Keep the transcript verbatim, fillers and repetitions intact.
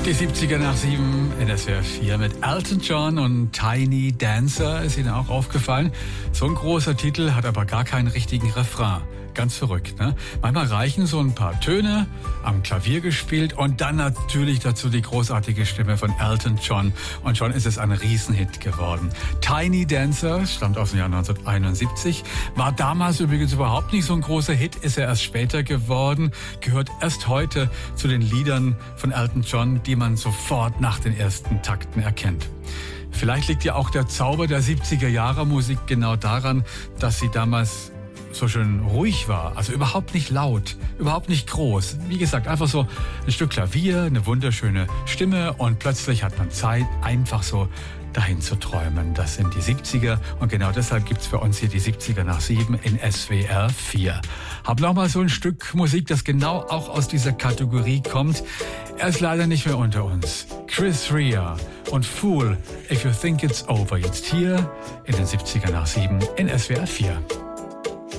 Die siebziger nach sieben in S W R vier mit Elton John und Tiny Dancer. Ist Ihnen auch aufgefallen? So ein großer Titel hat aber gar keinen richtigen Refrain. Ganz verrückt, ne? Manchmal reichen so ein paar Töne, am Klavier gespielt und dann natürlich dazu die großartige Stimme von Elton John. Und schon ist es ein Riesenhit geworden. Tiny Dancer stammt aus dem Jahr neunzehnhunderteinundsiebzig, war damals übrigens überhaupt nicht so ein großer Hit, ist er erst später geworden, gehört erst heute zu den Liedern von Elton John, die man sofort nach den ersten Takten erkennt. Vielleicht liegt ja auch der Zauber der siebziger Jahre Musik genau daran, dass sie damals so schön ruhig war, also überhaupt nicht laut, überhaupt nicht groß. Wie gesagt, einfach so ein Stück Klavier, eine wunderschöne Stimme und plötzlich hat man Zeit, einfach so dahin zu träumen. Das sind die siebziger und genau deshalb gibt's für uns hier die siebziger nach sieben in S W R vier. Hab noch mal so ein Stück Musik, das genau auch aus dieser Kategorie kommt. Er ist leider nicht mehr unter uns. Chris Rea und Fool, If You Think It's Over. Jetzt hier in den siebziger nach sieben in S W R vier.